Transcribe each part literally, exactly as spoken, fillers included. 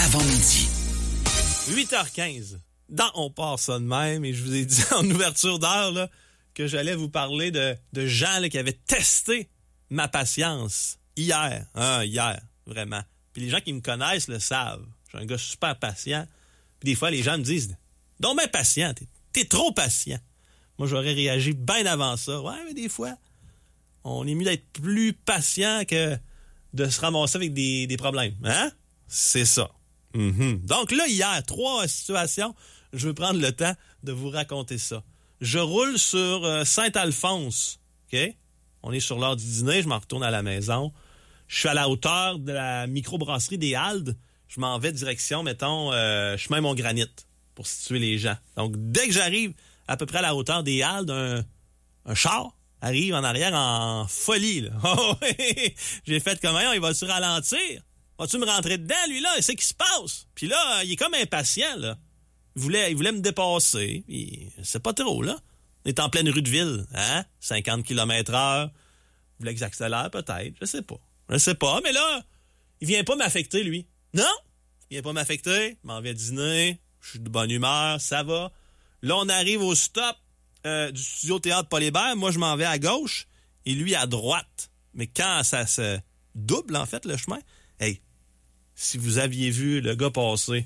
avant midi. huit heures quinze. Dans On part ça de même, et je vous ai dit en ouverture d'heure là, que j'allais vous parler de, de gens là, qui avaient testé ma patience hier. Hein, hier, vraiment. Puis les gens qui me connaissent le savent. Je suis un gars super patient. Puis des fois, les gens me disent « Donc ben patient, t'es, t'es trop patient. » Moi, j'aurais réagi bien avant ça. Ouais, mais des fois, on est mieux d'être plus patient que de se ramasser avec des, des problèmes. Hein? C'est ça. Mm-hmm. Donc là, hier, trois situations. Je veux prendre le temps de vous raconter ça. Je roule sur euh, Saint-Alphonse. OK? On est sur l'heure du dîner. Je m'en retourne à la maison. Je suis à la hauteur de la microbrasserie des Haldes. Je m'en vais direction, mettons, euh, chemin Mont-Granit pour situer les gens. Donc, dès que j'arrive à peu près à la hauteur des Haldes, un, un char arrive en arrière en folie. Là. Oh, j'ai fait comment? Il va-tu ralentir? Va-tu me rentrer dedans, lui, là? C'est ce qui se passe. Puis là, il est comme impatient, là. Il voulait, il voulait me dépasser. Puis, c'est pas trop, là. On est en pleine rue de ville, hein? cinquante kilomètres heure. Il voulait que j'accélère, peut-être. Je sais pas. Je sais pas, mais là, il vient pas m'affecter, lui. Non! Il vient pas m'affecter. Il m'en vient dîner. Je suis de bonne humeur. Ça va. Là, on arrive au stop euh, du studio Théâtre Paul Hébert. Moi, je m'en vais à gauche et lui à droite. Mais quand ça se double, en fait, le chemin, hey, si vous aviez vu le gars passer,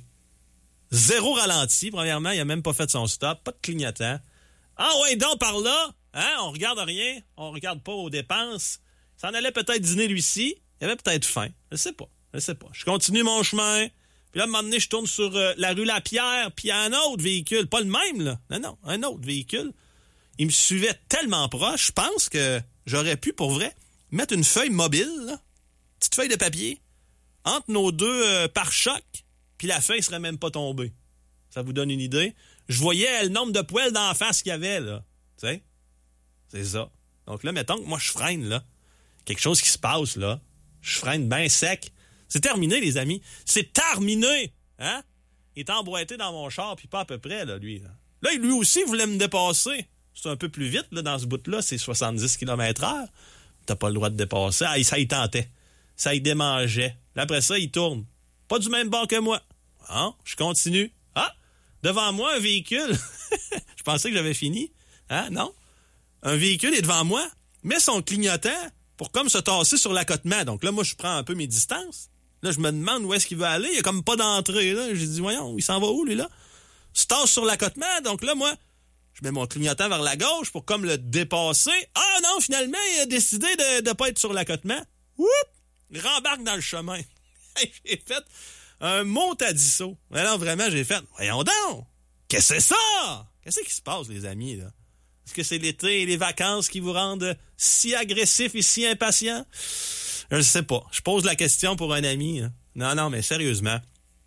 zéro ralenti, premièrement, il a même pas fait son stop, pas de clignotant. Ah ouais, donc par là, hein, on regarde rien, on regarde pas aux dépenses. Ça en allait peut-être dîner lui-ci, il avait peut-être faim, je sais pas, je sais pas. Je continue mon chemin, puis là, à un moment donné, je tourne sur euh, la rue Lapierre, puis il y a un autre véhicule, pas le même, là, non, non, un autre véhicule. Il me suivait tellement proche, je pense que j'aurais pu, pour vrai, mettre une feuille mobile, là, petite feuille de papier, entre nos deux euh, pare-chocs, puis la feuille serait même pas tombée. Ça vous donne une idée? Je voyais le nombre de poêles d'en face qu'il y avait, là. Tu sais? C'est ça. Donc là, mettons que moi, je freine, là. Quelque chose qui se passe, là. Je freine bien sec. C'est terminé, les amis. C'est terminé! Hein? Il est emboîté dans mon char, puis pas à peu près, là, lui. Là, là lui aussi voulait me dépasser. C'est un peu plus vite, là, dans ce bout-là. C'est soixante-dix kilomètres heure. T'as pas le droit de dépasser. Ah, ça y tentait. Ça y démangeait. Là, après ça, il tourne. Pas du même bord que moi. Ah, je continue. Ah, devant moi, un véhicule. Je pensais que j'avais fini. Hein, non? Un véhicule est devant moi, met son clignotant pour comme se tasser sur l'accotement. Donc là, moi, je prends un peu mes distances. Là, je me demande où est-ce qu'il veut aller. Il y a comme pas d'entrée. Là. J'ai dit, voyons, il s'en va où, lui, là? Se tasse sur l'accotement. Donc là, moi, je mets mon clignotant vers la gauche pour comme le dépasser. Ah non, finalement, il a décidé de ne pas être sur l'accotement. Oups! Il rembarque dans le chemin. J'ai fait un montadisseau. Alors vraiment, j'ai fait, voyons donc, qu'est-ce que c'est ça? Qu'est-ce qui se passe, les amis, là? Est-ce que c'est l'été et les vacances qui vous rendent si agressifs et si impatients? Je ne sais pas. Je pose la question pour un ami. Hein. Non, non, mais sérieusement,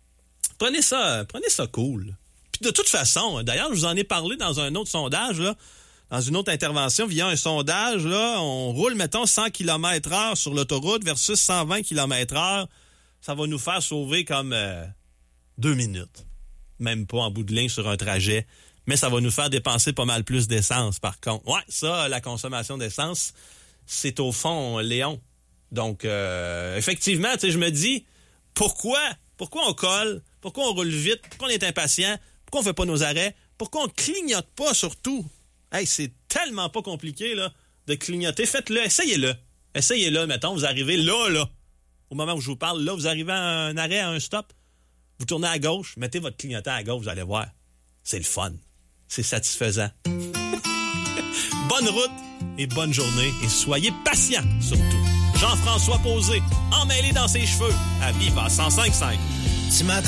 prenez ça, prenez ça cool. Puis de toute façon, d'ailleurs, je vous en ai parlé dans un autre sondage, là, dans une autre intervention, via un sondage, là, on roule, mettons, cent kilomètres heure sur l'autoroute versus cent vingt kilomètres heure. Ça va nous faire sauver comme euh, deux minutes. Même pas en bout de ligne sur un trajet. Mais ça va nous faire dépenser pas mal plus d'essence, par contre. Ouais, ça, la consommation d'essence, c'est au fond Léon. Donc, euh, effectivement, tu sais, je me dis, pourquoi? Pourquoi on colle? Pourquoi on roule vite? Pourquoi on est impatient? Pourquoi on fait pas nos arrêts? Pourquoi on clignote pas, surtout? Hey, c'est tellement pas compliqué, là, de clignoter. Faites-le, essayez-le. Essayez-le, mettons, vous arrivez là, là. Au moment où je vous parle, là, vous arrivez à un arrêt, à un stop. Vous tournez à gauche, mettez votre clignotant à gauche, vous allez voir. C'est le fun. C'est satisfaisant. Bonne route et bonne journée. Et soyez patients, surtout. Jean-François Posé, emmêlé dans ses cheveux, à Viva cent cinq virgule cinq. Tu m'attends.